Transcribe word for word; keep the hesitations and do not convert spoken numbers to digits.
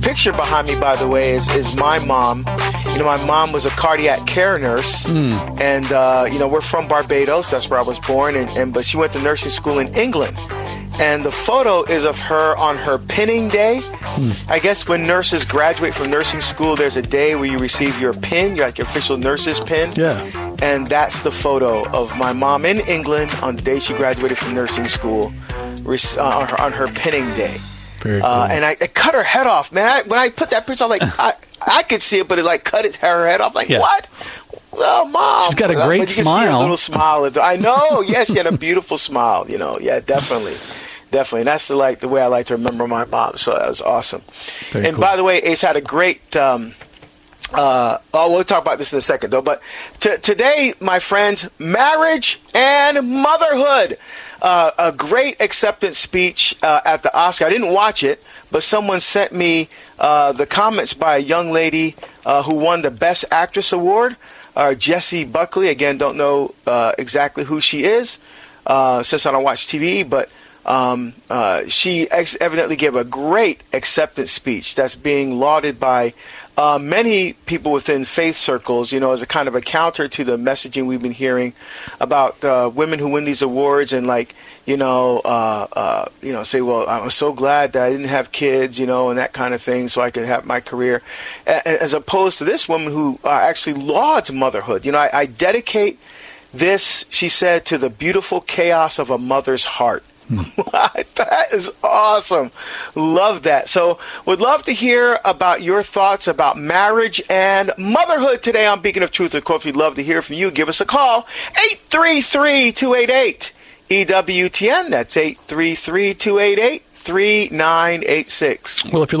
picture behind me, by the way, is, is my mom. You know, my mom was a cardiac care nurse, mm. and, uh, you know, we're from Barbados. That's where I was born, and, and but she went to nursing school in England. And the photo is of her on her pinning day. Mm. I guess when nurses graduate from nursing school, there's a day where you receive your pin, your, like your official nurse's pin. Yeah. And that's the photo of my mom in England on the day she graduated from nursing school, uh, on, her, on her pinning day. Very cool. Uh, and I it cut her head off, man. I, when I put that picture, I was like, I, I could see it, but it like cut it, her head off. Like, yeah. What? Oh, Mom. She's got a great but you smile. Can see a little smile. I know. Yes, she had a beautiful smile. You know. Yeah, definitely. Definitely. And that's the, like, the way I like to remember my mom. So that was awesome. Very and cool. By the way, Ace had a great... Um, uh, oh, we'll talk about this in a second, though. But t- today, my friends, marriage and motherhood. Uh, a great acceptance speech uh, at the Oscar. I didn't watch it, but someone sent me uh, the comments by a young lady uh, who won the Best Actress Award, uh, Jessie Buckley. Again, don't know uh, exactly who she is uh, since I don't watch T V, but um, uh, she ex- evidently gave a great acceptance speech that's being lauded by Uh, many people within faith circles, you know, as a kind of a counter to the messaging we've been hearing about uh, women who win these awards and, like, you know, uh, uh, you know, say, well, I'm so glad that I didn't have kids, you know, and that kind of thing, so I could have my career. A- as opposed to this woman who uh, actually lauds motherhood. You know, I, I dedicate this, she said, to the beautiful chaos of a mother's heart. That is awesome. Love that. So would love to hear about your thoughts about marriage and motherhood today on Beacon of Truth. Of course, we'd love to hear from you. Give us a call. eight three three, two eight eight, E W T N. That's eight three three, two eight eight, three nine eight six. Well, if you're